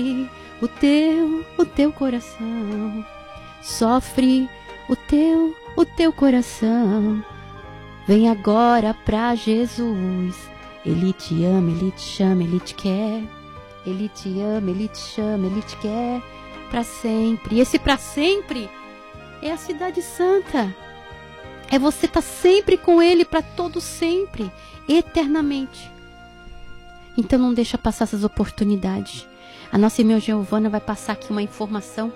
o teu coração. Sofre o teu coração. Vem agora pra Jesus. Ele te ama, Ele te chama, Ele te quer. Ele te ama, Ele te chama, Ele te quer pra sempre. E esse pra sempre é a cidade santa. É você estar sempre com Ele para todo sempre, eternamente. Então não deixa passar essas oportunidades. A nossa irmã Giovana vai passar aqui uma informação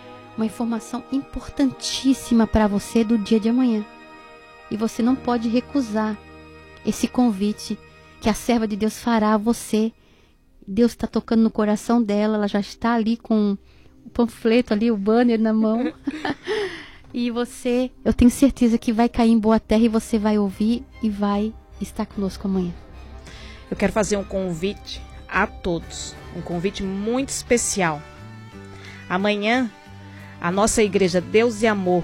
importantíssima para você do dia de amanhã. E você não pode recusar esse convite que a serva de Deus fará a você. Deus está tocando no coração dela, ela já está ali com o panfleto ali, o banner na mão. E você, eu tenho certeza que vai cair em boa terra e você vai ouvir e vai estar conosco amanhã. Eu quero fazer um convite a todos, um convite muito especial. Amanhã, a nossa igreja Deus e Amor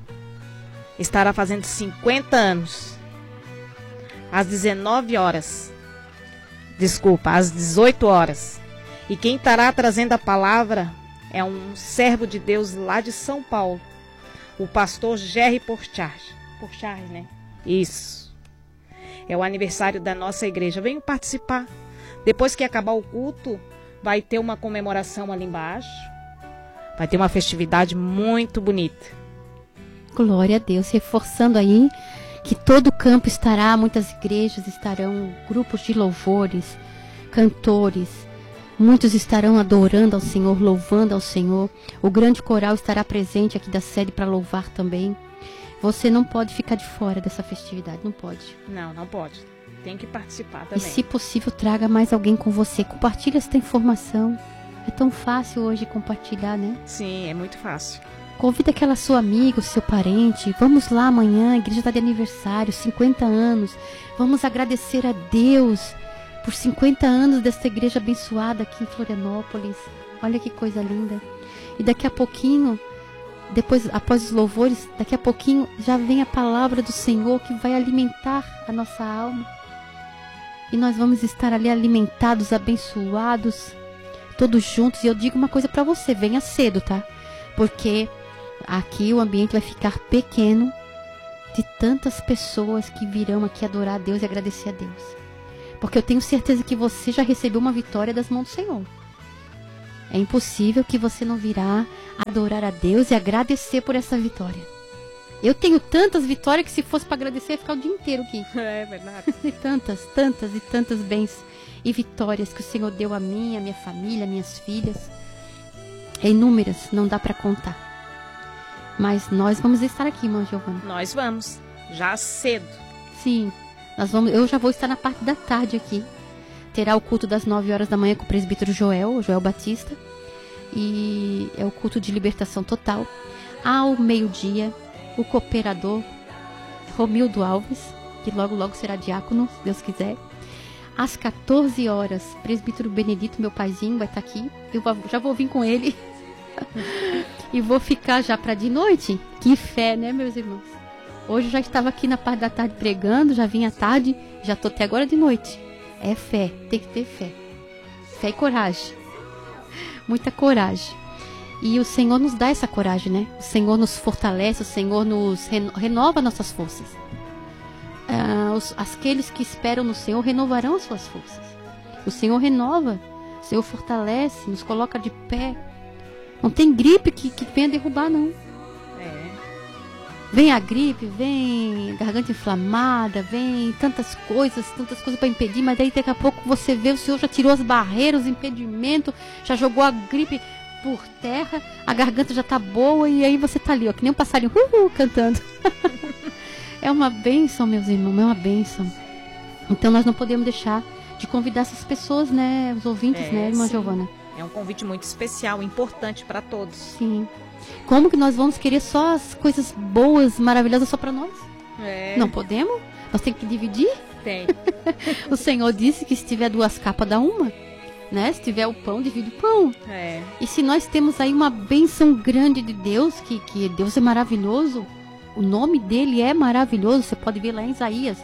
estará fazendo 50 anos. Às 19 horas. Desculpa, às 18 horas. E quem estará trazendo a palavra é um servo de Deus lá de São Paulo. O pastor Jerry Porcharge. Porcharge, né? Isso. É o aniversário da nossa igreja. Venham participar. Depois que acabar o culto, vai ter uma comemoração ali embaixo. Vai ter uma festividade muito bonita. Glória a Deus. Reforçando aí que todo o campo estará, muitas igrejas estarão, grupos de louvores, cantores. Muitos estarão adorando ao Senhor, louvando ao Senhor. O grande coral estará presente aqui da sede para louvar também. Você não pode ficar de fora dessa festividade, não pode. Não pode. Tem que participar também. E se possível, traga mais alguém com você. Compartilhe esta informação. É tão fácil hoje compartilhar, né? Sim, é muito fácil. Convida aquela sua amiga, o seu parente. Vamos lá amanhã, a igreja está de aniversário, 50 anos. Vamos agradecer a Deus por 50 anos dessa igreja abençoada aqui em Florianópolis. Olha que coisa linda. E daqui a pouquinho, depois, após os louvores, daqui a pouquinho já vem a palavra do Senhor que vai alimentar a nossa alma. E nós vamos estar ali alimentados, abençoados, todos juntos. E eu digo uma coisa para você, venha cedo, tá? Porque aqui o ambiente vai ficar pequeno de tantas pessoas que virão aqui adorar a Deus e agradecer a Deus. Porque eu tenho certeza que você já recebeu uma vitória das mãos do Senhor. É impossível que você não virá adorar a Deus e agradecer por essa vitória. Eu tenho tantas vitórias que se fosse para agradecer, ia ficar o dia inteiro aqui. É verdade. E tantas bênçãos e vitórias que o Senhor deu a mim, a minha família, minhas filhas. É inúmeras, não dá para contar. Mas nós vamos estar aqui, irmã Giovana. Nós vamos, já cedo. Sim, eu já vou estar na parte da tarde aqui. Terá o culto das 9 horas da manhã com o presbítero Joel Batista. E é o culto de libertação total. Ao meio-dia, o cooperador Romildo Alves, que logo será diácono, se Deus quiser. Às 14 horas, presbítero Benedito, meu paizinho, vai estar aqui. Eu já vou vir com ele. E vou ficar já para de noite. Que fé, né, meus irmãos? Hoje eu já estava aqui na parte da tarde pregando, já vim à tarde, já estou até agora de noite. É fé, tem que ter fé. Fé e coragem. Muita coragem. E o Senhor nos dá essa coragem, né? O Senhor nos fortalece, o Senhor nos renova nossas forças. Aqueles que esperam no Senhor renovarão as suas forças. O Senhor renova, o Senhor fortalece, nos coloca de pé. Não tem gripe que venha derrubar, não. Vem a gripe, vem garganta inflamada, vem tantas coisas para impedir, mas daí daqui a pouco você vê, o Senhor já tirou as barreiras, os impedimentos, já jogou a gripe por terra, a garganta já tá boa e aí você tá ali, ó, que nem um passarinho cantando. É uma bênção, meus irmãos, é uma bênção. Então nós não podemos deixar de convidar essas pessoas, né, os ouvintes, né, irmã Giovana? É um convite muito especial, importante para todos. Sim. Como que nós vamos querer só as coisas boas, maravilhosas só para nós? Não podemos? Nós temos que dividir? Tem. O Senhor disse que se tiver 2 capas, dá uma. Né? Se tiver o pão, divide o pão. E se nós temos aí uma bênção grande de Deus, que Deus é maravilhoso, o nome dele é maravilhoso, você pode ver lá em Isaías,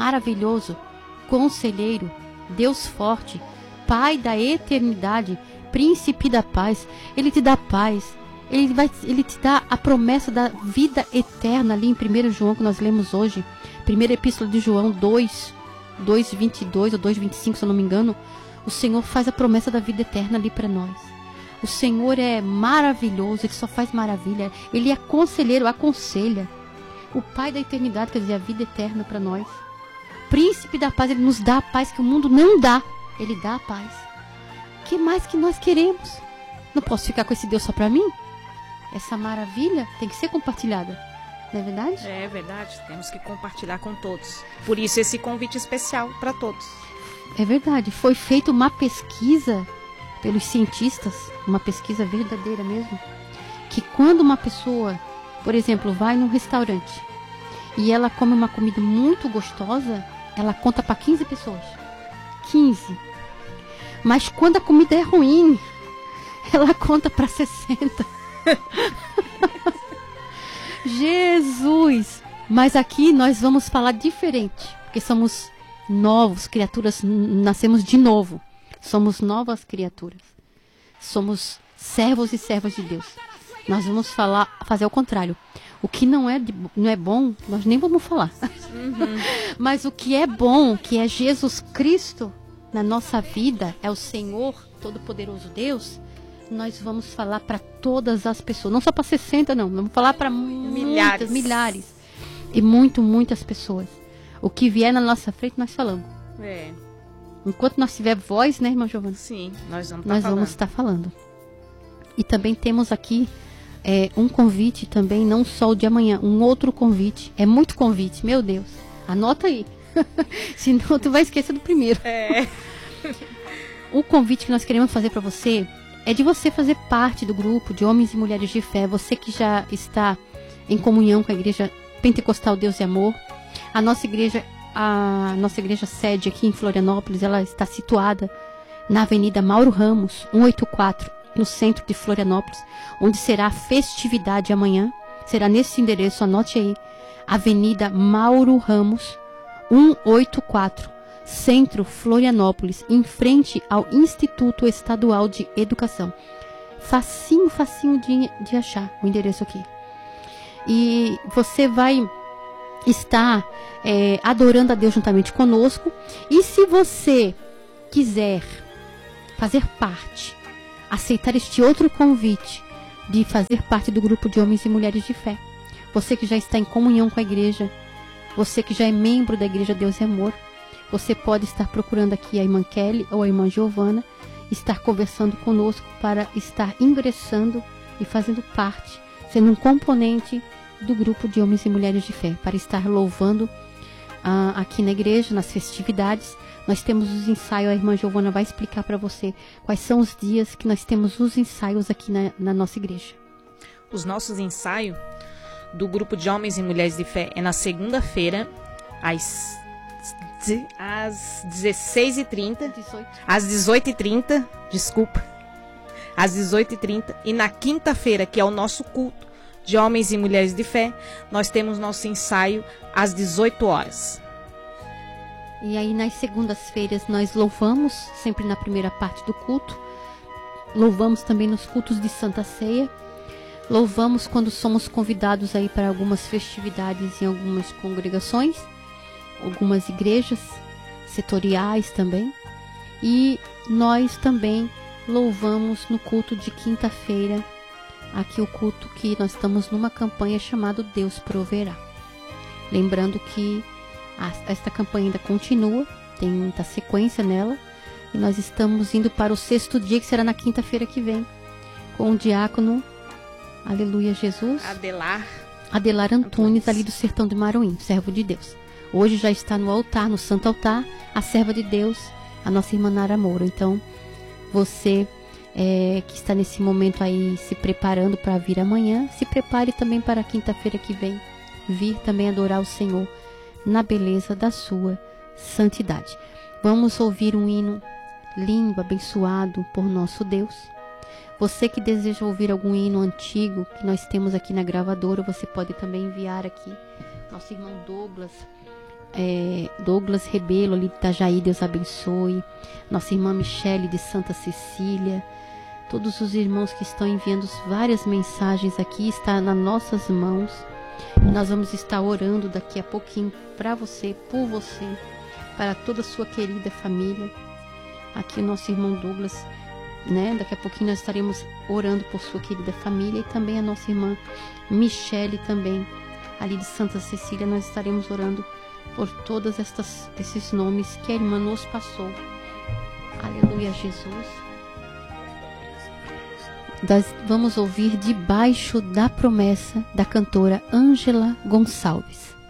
maravilhoso, conselheiro, Deus forte, Pai da eternidade, príncipe da paz. Ele te dá paz. Ele te dá a promessa da vida eterna ali em 1 João, que nós lemos hoje. Primeira epístola de João 2:22 ou 2:25, se eu não me engano. O Senhor faz a promessa da vida eterna ali para nós. O Senhor é maravilhoso, Ele só faz maravilha. Ele é conselheiro, aconselha. O Pai da eternidade, quer dizer, a vida eterna para nós. Príncipe da paz, Ele nos dá a paz que o mundo não dá. Ele dá a paz. O que mais que nós queremos? Não posso ficar com esse Deus só para mim? Essa maravilha tem que ser compartilhada. Não é verdade? É verdade, temos que compartilhar com todos. Por isso esse convite especial para todos. É verdade, foi feita uma pesquisa pelos cientistas, uma pesquisa verdadeira mesmo, que quando uma pessoa, por exemplo, vai num restaurante e ela come uma comida muito gostosa, ela conta para 15 pessoas. 15. Mas quando a comida é ruim, ela conta para 60. Jesus! Mas aqui nós vamos falar diferente, porque somos novos, criaturas, nascemos de novo. Somos novas criaturas. Somos servos e servas de Deus. Nós vamos fazer o contrário. O que não é bom, nós nem vamos falar. Mas o que é bom, que é Jesus Cristo na nossa vida, é o Senhor Todo-Poderoso Deus, nós vamos falar para todas as pessoas. Não só para 60, não. Vamos falar para milhares. E muitas pessoas. O que vier na nossa frente, nós falamos. É. Enquanto nós tiver voz, né, irmã Giovana? Sim, nós vamos estar falando. E também temos aqui um convite também, não só o de amanhã, um outro convite. É muito convite, meu Deus. Anota aí. Senão tu vai esquecer do primeiro. É. O convite que nós queremos fazer para você é de você fazer parte do grupo de homens e mulheres de fé. Você que já está em comunhão com a Igreja Pentecostal Deus e Amor. A nossa igreja sede aqui em Florianópolis, ela está situada na Avenida Mauro Ramos, 184, no centro de Florianópolis, onde será a festividade amanhã. Será nesse endereço, anote aí, Avenida Mauro Ramos, 184, Centro Florianópolis, em frente ao Instituto Estadual de Educação. Facinho de achar o endereço aqui. E você vai estar adorando a Deus juntamente conosco. E se você quiser fazer parte, aceitar este outro convite de fazer parte do grupo de homens e mulheres de fé, você que já está em comunhão com a igreja, você que já é membro da Igreja Deus e Amor, você pode estar procurando aqui a irmã Kelly ou a irmã Giovana, estar conversando conosco para estar ingressando e fazendo parte, sendo um componente do grupo de homens e mulheres de fé, para estar louvando aqui na igreja, nas festividades. Nós temos os ensaios, a irmã Giovana vai explicar para você quais são os dias que nós temos os ensaios aqui na nossa igreja. Os nossos ensaios do grupo de homens e mulheres de fé é na segunda-feira, às 16h30, às 18h30, desculpa, às 18h30, e na quinta-feira, que é o nosso culto de homens e mulheres de fé, nós temos nosso ensaio às 18 horas. E aí nas segundas-feiras nós louvamos, sempre na primeira parte do culto, louvamos também nos cultos de Santa Ceia, louvamos quando somos convidados aí para algumas festividades em algumas congregações, algumas igrejas setoriais também, e nós também louvamos no culto de quinta-feira, aqui o culto que nós estamos numa campanha chamada Deus Proverá. Lembrando que esta campanha ainda continua, tem muita sequência nela, e nós estamos indo para o 6º dia, que será na quinta-feira que vem, com o diácono, aleluia Jesus, Adelar Antunes, ali do Sertão de Maruim, servo de Deus. Hoje já está no altar, no santo altar, a serva de Deus, a nossa irmã Nara Moura. Então, você que está nesse momento aí se preparando para vir amanhã, se prepare também para a quinta-feira que vem, vir também adorar o Senhor na beleza da sua santidade. Vamos ouvir um hino lindo, abençoado por nosso Deus. Você que deseja ouvir algum hino antigo que nós temos aqui na gravadora, você pode também enviar aqui. Nosso irmão Douglas Rebelo, ali de Itajaí, Deus abençoe. Nossa irmã Michele, de Santa Cecília. Todos os irmãos que estão enviando várias mensagens aqui, está nas nossas mãos. Nós vamos estar orando daqui a pouquinho para você, por você, para toda a sua querida família. Aqui o nosso irmão Douglas, né? Daqui a pouquinho nós estaremos orando por sua querida família, e também a nossa irmã Michele também, ali de Santa Cecília. Nós estaremos orando por todos esses nomes que a irmã nos passou. Aleluia, Jesus. Nós vamos ouvir Debaixo da Promessa, da cantora Ângela Gonçalves.